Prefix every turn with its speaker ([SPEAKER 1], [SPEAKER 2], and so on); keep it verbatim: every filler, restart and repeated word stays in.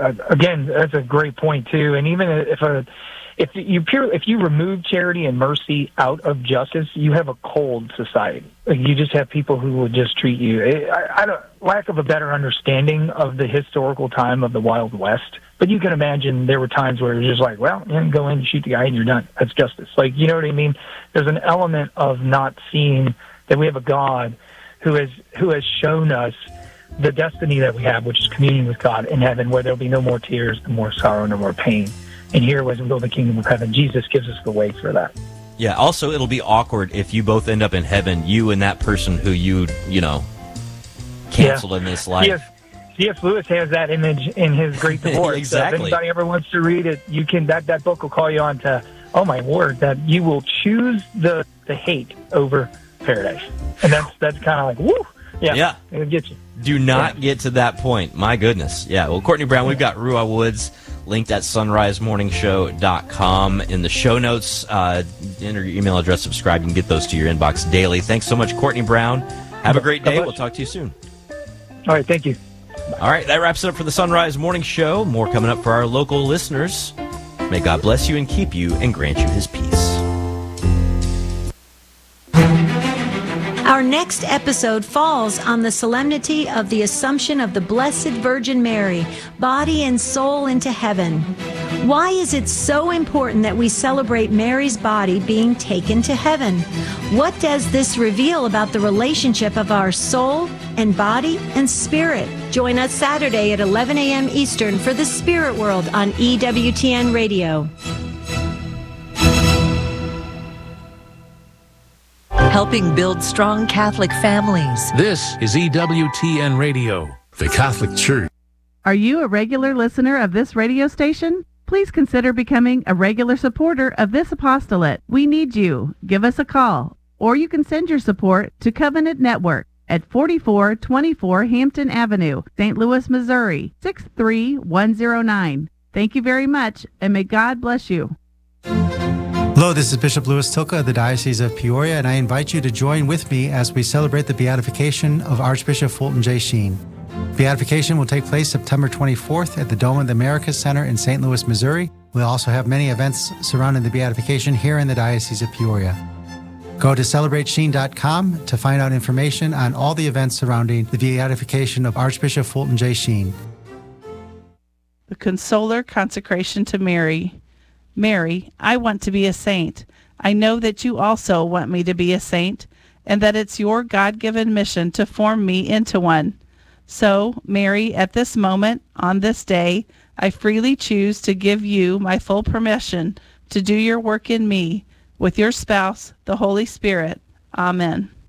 [SPEAKER 1] uh, again, that's a great point too. And even if a if you pure if you remove charity and mercy out of justice, you have a cold society. Like, you just have people who will just treat you. I, I don't lack of a better understanding of the historical time of the Wild West. But you can imagine there were times where it was just like, well, you can go in and shoot the guy and you're done. That's justice. Like, you know what I mean? There's an element of not seeing that we have a God who has who has shown us the destiny that we have, which is communion with God in heaven, where there'll be no more tears, no more sorrow, no more pain. And here, as we build the kingdom of heaven, Jesus gives us the way for that.
[SPEAKER 2] Yeah, also, it'll be awkward if you both end up in heaven, you and that person who you, you know, canceled yeah. in this life.
[SPEAKER 1] Yes. C S. Lewis has that image in his Great Divorce.
[SPEAKER 2] Exactly.
[SPEAKER 1] So if anybody ever wants to read it, you can. That, that book will call you on to, oh my word, that you will choose the, the hate over paradise. And that's that's kind of like, woo, yeah,
[SPEAKER 2] yeah.
[SPEAKER 1] It'll get you.
[SPEAKER 2] Do not
[SPEAKER 1] yeah.
[SPEAKER 2] get to that point. My goodness. Yeah, well, Courtney Brown, we've got Ruah Woods linked at sunrise morning show dot com in the show notes. Uh, enter your email address, subscribe. You can get those to your inbox daily. Thanks so much, Courtney Brown. Have a great day. We'll talk to you soon.
[SPEAKER 1] All right, thank you.
[SPEAKER 2] All right, that wraps it up for the Sunrise Morning Show. More coming up for our local listeners. May God bless you and keep you and grant you his peace.
[SPEAKER 3] Our next episode falls on the solemnity of the Assumption of the Blessed Virgin Mary, body and soul into heaven. Why is it so important that we celebrate Mary's body being taken to heaven? What does this reveal about the relationship of our soul and body and spirit? Join us Saturday at eleven a.m. Eastern for The Spirit World on E W T N Radio.
[SPEAKER 4] Helping build strong Catholic families.
[SPEAKER 5] This is E W T N Radio, the Catholic Church.
[SPEAKER 6] Are you a regular listener of this radio station? Please consider becoming a regular supporter of this apostolate. We need you. Give us a call, or you can send your support to Covenant Network at forty-four twenty-four Hampton Avenue, Saint Louis, Missouri, six three one zero nine. Thank you very much, and may God bless you.
[SPEAKER 7] Hello, this is Bishop Louis Tilka of the Diocese of Peoria, and I invite you to join with me as we celebrate the beatification of Archbishop Fulton J. Sheen. Beatification will take place September twenty-fourth at the Dome of the Americas Center in Saint Louis, Missouri. We'll also have many events surrounding the beatification here in the Diocese of Peoria. Go to celebrate sheen dot com to find out information on all the events surrounding the beatification of Archbishop Fulton J. Sheen.
[SPEAKER 6] The Consoler Consecration to Mary. Mary, I want to be a saint. I know that you also want me to be a saint, and that it's your God-given mission to form me into one. So, Mary, at this moment, on this day, I freely choose to give you my full permission to do your work in me, with your spouse, the Holy Spirit. Amen.